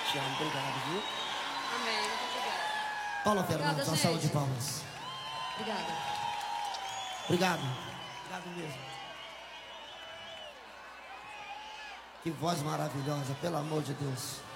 Te amo, obrigado, viu? Amém, muito obrigada. Paula Fernandes, uma salva de palmas. Obrigada. Obrigado. Obrigado mesmo. Que voz maravilhosa, pelo amor de Deus.